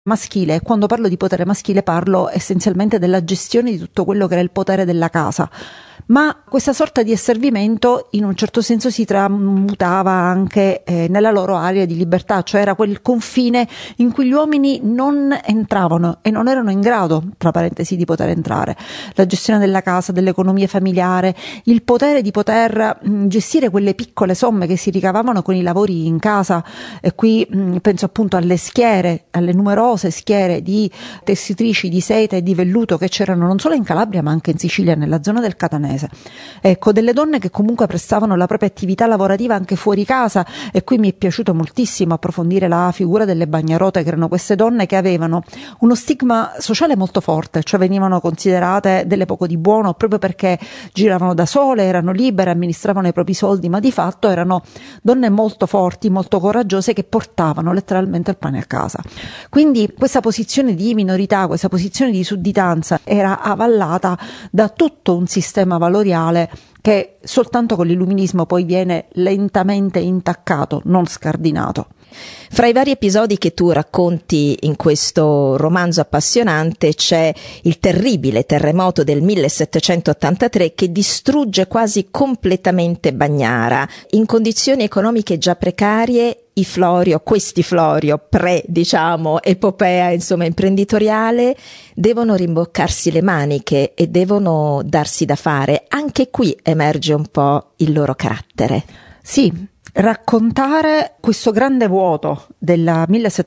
maschile, e quando parlo di potere maschile parlo essenzialmente della gestione di tutto quello che era il potere della casa. Ma questa sorta di asservimento in un certo senso si tramutava anche nella loro area di libertà, cioè era quel confine in cui gli uomini non entravano e non erano in grado, tra parentesi, di poter entrare. La gestione della casa, dell'economia familiare, il potere di poter gestire quelle piccole somme che si ricavavano con i lavori in casa, e qui penso appunto alle schiere, alle numerose schiere di tessitrici di seta e di velluto che c'erano non solo in Calabria ma anche in Sicilia, nella zona del Catanese. Ecco, delle donne che comunque prestavano la propria attività lavorativa anche fuori casa, e qui mi è piaciuto moltissimo approfondire la figura delle bagnarote, che erano queste donne che avevano uno stigma sociale molto forte, cioè venivano considerate delle poco di buono proprio perché giravano da sole, erano libere, amministravano i propri soldi, ma di fatto erano donne molto forti, molto coraggiose, che portavano letteralmente il pane a casa. Quindi questa posizione di minorità, questa posizione di sudditanza era avallata da tutto un sistema valoriale che soltanto con l'illuminismo poi viene lentamente intaccato, non scardinato. Fra i vari episodi che tu racconti in questo romanzo appassionante c'è il terribile terremoto del 1783 che distrugge quasi completamente Bagnara. In condizioni economiche già precarie, questi Florio, epopea imprenditoriale, devono rimboccarsi le maniche e devono darsi da fare. Anche qui emerge un po' il loro carattere. Sì. Raccontare questo grande vuoto del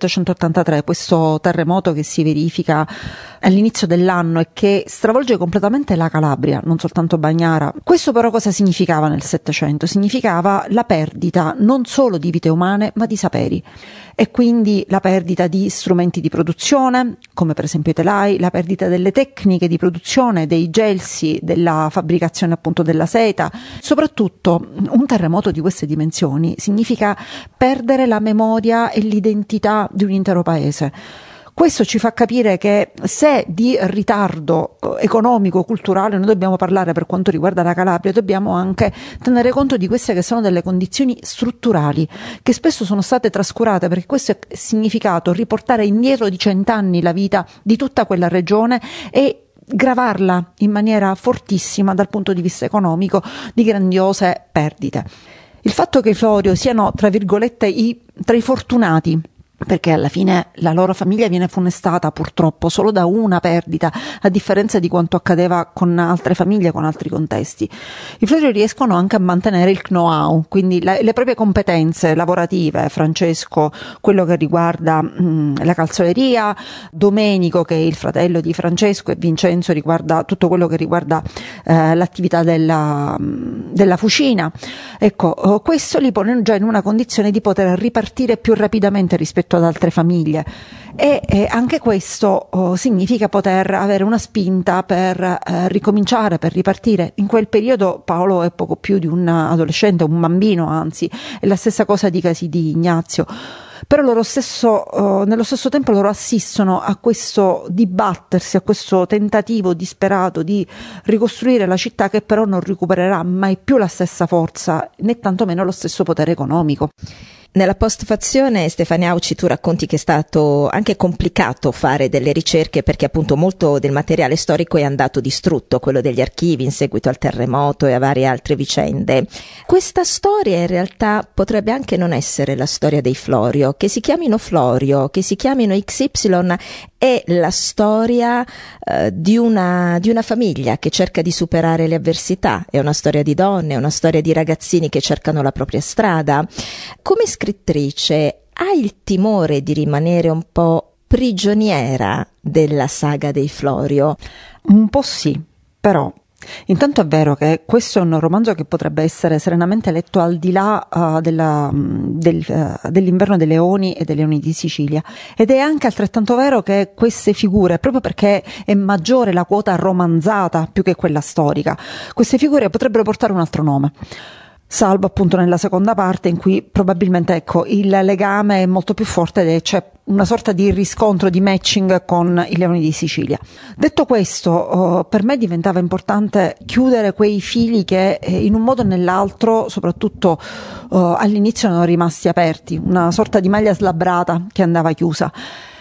1783, questo terremoto che si verifica all'inizio dell'anno e che stravolge completamente la Calabria, non soltanto Bagnara. Questo però cosa significava nel Settecento? Significava la perdita non solo di vite umane ma di saperi, e quindi la perdita di strumenti di produzione, come per esempio i telai, la perdita delle tecniche di produzione, dei gelsi, della fabbricazione appunto della seta. Soprattutto un terremoto di queste dimensioni significa perdere la memoria e l'identità di un intero paese. Questo ci fa capire che se di ritardo economico, culturale noi dobbiamo parlare per quanto riguarda la Calabria, dobbiamo anche tenere conto di queste che sono delle condizioni strutturali che spesso sono state trascurate, perché questo è significato riportare indietro di 100 anni la vita di tutta quella regione e gravarla in maniera fortissima dal punto di vista economico di grandiose perdite. Il fatto che i Florio siano, tra virgolette, tra i fortunati, perché alla fine la loro famiglia viene funestata purtroppo solo da una perdita, a differenza di quanto accadeva con altre famiglie, con altri contesti. I Florio riescono anche a mantenere il know-how, quindi le proprie competenze lavorative. Francesco, quello che riguarda la calzoleria, Domenico, che è il fratello di Francesco, e Vincenzo riguarda tutto quello che riguarda l'attività della fucina. Ecco, questo li pone già in una condizione di poter ripartire più rapidamente rispetto ad altre famiglie, e anche questo significa poter avere una spinta per ricominciare, per ripartire. In quel periodo Paolo è poco più di un adolescente, un bambino, anzi, è la stessa cosa dicasi di Ignazio. Però nello stesso tempo loro assistono a questo dibattersi, a questo tentativo disperato di ricostruire la città, che però non recupererà mai più la stessa forza né tantomeno lo stesso potere economico. Nella postfazione, Stefania Auci, tu racconti che è stato anche complicato fare delle ricerche perché appunto molto del materiale storico è andato distrutto, quello degli archivi in seguito al terremoto e a varie altre vicende. Questa storia in realtà potrebbe anche non essere la storia dei Florio, che si chiamino Florio, che si chiamino XY, è la storia di una famiglia che cerca di superare le avversità, è una storia di donne, è una storia di ragazzini che cercano la propria strada. Come scrittrice, hai il timore di rimanere un po' prigioniera della saga dei Florio? Un po' sì, però intanto è vero che questo è un romanzo che potrebbe essere serenamente letto al di là dell'inverno dei Leoni e dei Leoni di Sicilia, ed è anche altrettanto vero che queste figure, proprio perché è maggiore la quota romanzata più che quella storica, queste figure potrebbero portare un altro nome. Salvo appunto nella seconda parte, in cui probabilmente il legame è molto più forte e c'è una sorta di riscontro, di matching con i Leoni di Sicilia. Detto questo, per me diventava importante chiudere quei fili che in un modo o nell'altro, soprattutto all'inizio, erano rimasti aperti, una sorta di maglia slabbrata che andava chiusa.